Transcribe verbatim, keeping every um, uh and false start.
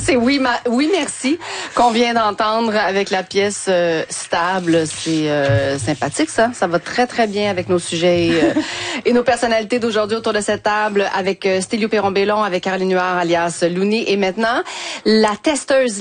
C'est oui, ma, oui, merci qu'on vient d'entendre avec la pièce euh, Stable. C'est euh, sympathique, ça. Ça va très, très bien avec nos sujets euh, et nos personnalités d'aujourd'hui autour de cette table avec euh, Stélio Perron-Bellon, avec Caroline Huard, alias Looney. Et maintenant, la testeuse